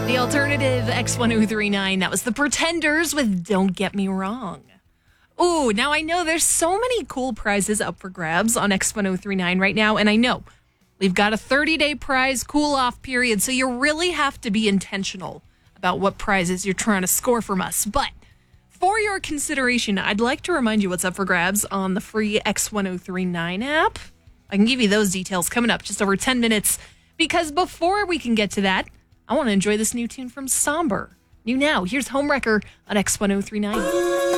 The alternative X1039, that was the Pretenders with Don't Get Me Wrong. Ooh, now I know there's so many cool prizes up for grabs on X1039 right now, and I know we've got a 30-day prize cool-off period, so you really have to be intentional about what prizes you're trying to score from us. But for your consideration, I'd like to remind you what's up for grabs on the free X1039 app. I can give you those details coming up just over 10 minutes, because before we can get to that, I want to enjoy this new tune from Somber. New now, here's Homewrecker on X1039.